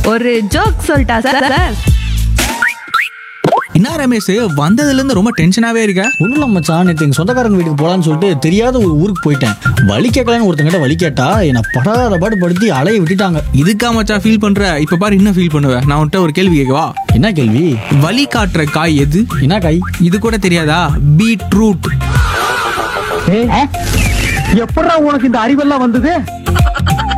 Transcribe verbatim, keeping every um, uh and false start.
ஒரு ஜோக் சொல்லிட்டா sir sir. என்ன ரமேஷ், வந்ததுல இருந்து ரொம்ப டென்ஷனாவே இருக்க? ஒன்றும் இல்லை மச்சான், நேற்று எங்கள் சொந்தக்காரங்க வீட்டுக்கு போகலான்னு சொல்லிட்டு தெரியாத ஒரு ஊருக்கு போயிட்டேன். வழி கேட்கலான்னு ஒருத்தங்கிட்ட வழி கேட்டா என்னை படாத பாடு படுத்தி அலைய விட்டுட்டாங்க. இதுக்கா மச்சான் ஃபீல் பண்ற? இப்ப பாரு என்ன ஃபீல் பண்ணுவ. நான் உன்கிட்ட ஒரு கேள்வி கேட்கவா? என்ன கேள்வி? வழி காட்டுற காய் எது? என்ன காய்? இது கூட தெரியாதா? பீட்ரூட். எப்படா உனக்கு இந்த அறிவெல்லாம் வந்தது?